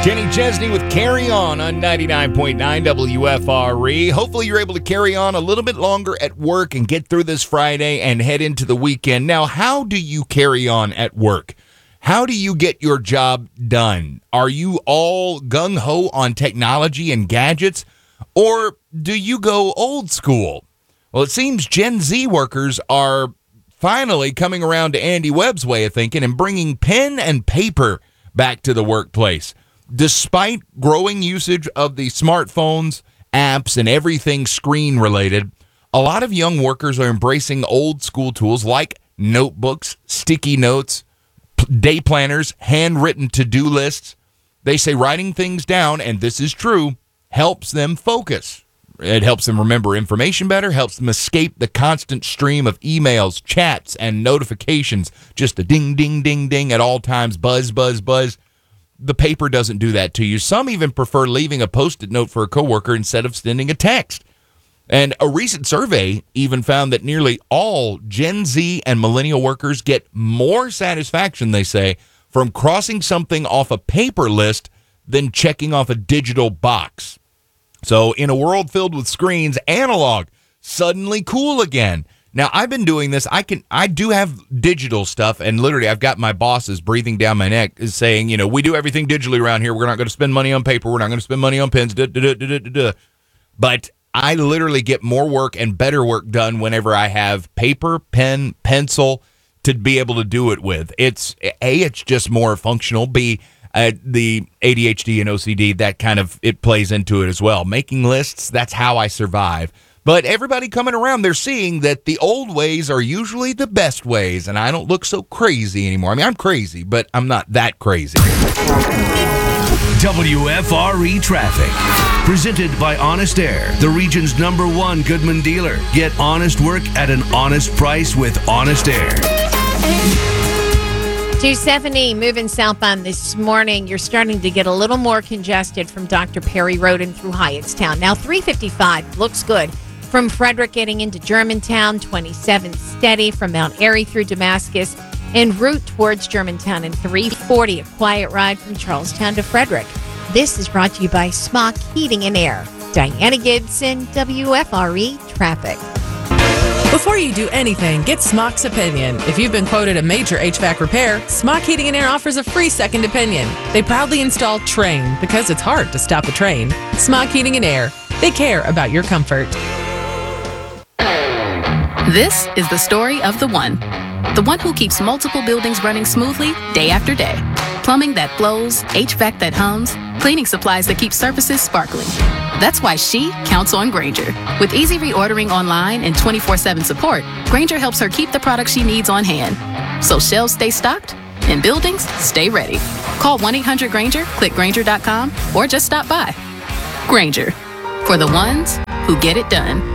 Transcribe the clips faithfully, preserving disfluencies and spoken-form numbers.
Kenny Chesney with Carry On on ninety-nine point nine W F R E. Hopefully you're able to carry on a little bit longer at work and get through this Friday and head into the weekend. Now, how do you carry on at work? How do you get your job done? Are you all gung-ho on technology and gadgets? Or do you go old school? Well, it seems Gen Z workers are finally coming around to Andy Webb's way of thinking and bringing pen and paper back to the workplace. Despite growing usage of the smartphones, apps, and everything screen-related, a lot of young workers are embracing old-school tools like notebooks, sticky notes, day planners, handwritten to-do lists. They say writing things down, and this is true, helps them focus. It helps them remember information better, helps them escape the constant stream of emails, chats, and notifications. Just a ding, ding, ding, ding at all times, buzz, buzz, buzz. The paper doesn't do that to you. Some even prefer leaving a Post-it note for a coworker instead of sending a text. And a recent survey even found that nearly all Gen Z and millennial workers get more satisfaction, they say, from crossing something off a paper list than checking off a digital box. So in a world filled with screens, analog suddenly cool again. Now, I've been doing this. I can, I do have digital stuff, and literally I've got my bosses breathing down my neck saying, you know, we do everything digitally around here. We're not going to spend money on paper. We're not going to spend money on pens. Duh, duh, duh, duh, duh, duh. But I literally get more work and better work done whenever I have paper, pen, pencil to be able to do it with. It's, A, it's just more functional. B, uh, the A D H D and O C D, that kind of, it plays into it as well. Making lists, that's how I survive. But everybody coming around, they're seeing that the old ways are usually the best ways, and I don't look so crazy anymore. I mean, I'm crazy, but I'm not that crazy. W F R E Traffic. Presented by Honest Air, the region's number one Goodman dealer. Get honest work at an honest price with Honest Air. two seventy moving southbound this morning. You're starting to get a little more congested from Doctor Perry Road and through Hyattstown. Now, three fifty-five looks good. From Frederick getting into Germantown, twenty-seven steady from Mount Airy through Damascus, en route towards Germantown, and three forty, a quiet ride from Charlestown to Frederick. This is brought to you by Smock Heating and Air. Diana Gibson, W F R E Traffic. Before you do anything, get Smock's opinion. If you've been quoted a major H V A C repair, Smock Heating and Air offers a free second opinion. They proudly install Train because it's hard to stop a train. Smock Heating and Air. They care about your comfort. This is the story of the one. The one who keeps multiple buildings running smoothly day after day. Plumbing that flows, H V A C that hums, cleaning supplies that keep surfaces sparkling. That's why she counts on Grainger. With easy reordering online and twenty-four seven support, Grainger helps her keep the products she needs on hand. So shelves stay stocked and buildings stay ready. Call one eight hundred Grainger, click Grainger dot com, or just stop by. Grainger, for the ones who get it done.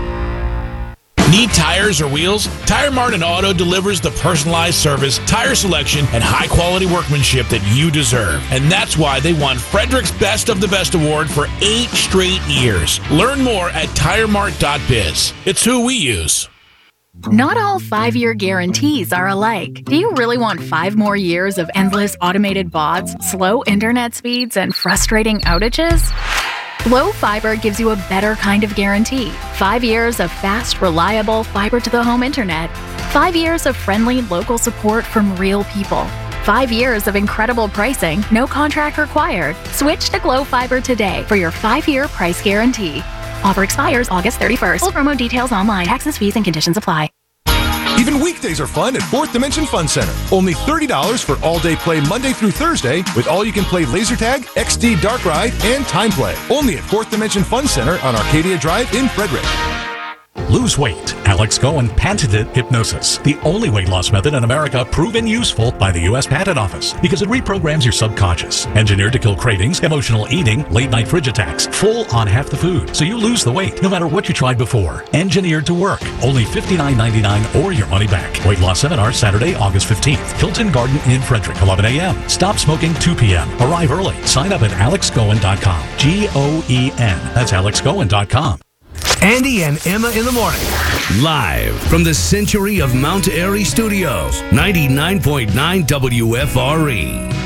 Need tires or wheels? Tire Mart and Auto delivers the personalized service, tire selection, and high-quality workmanship that you deserve. And that's why they won Frederick's Best of the Best award for eight straight years. Learn more at tire mart dot biz. It's who we use. Not all five-year guarantees are alike. Do you really want five more years of endless automated bots, slow internet speeds, and frustrating outages? Glo Fiber gives you a better kind of guarantee. Five years of fast, reliable fiber-to-the-home internet. Five years of friendly local support from real people. Five years of incredible pricing, no contract required. Switch to Glo Fiber today for your five-year price guarantee. Offer expires August thirty-first. Full promo details online. Taxes, fees, and conditions apply. Even weekdays are fun at Fourth Dimension Fun Center. Only thirty dollars for all-day play Monday through Thursday with all-you-can-play laser tag, X D Dark Ride, and Time Play. Only at Fourth Dimension Fun Center on Arcadia Drive in Frederick. Lose weight. Alex Cohen patented hypnosis, the only weight loss method in America proven useful by the U S Patent Office because it reprograms your subconscious. Engineered to kill cravings, emotional eating, late-night fridge attacks, full on half the food, so you lose the weight no matter what you tried before. Engineered to work. Only fifty-nine ninety-nine or your money back. Weight loss seminar Saturday, August fifteenth. Hilton Garden in Frederick, eleven a.m. Stop smoking two p.m. Arrive early. Sign up at alex cohen dot com. G O E N. That's alex cohen dot com. Andy and Emma in the morning. Live from the Century of Mount Airy Studios. ninety-nine point nine W F R E.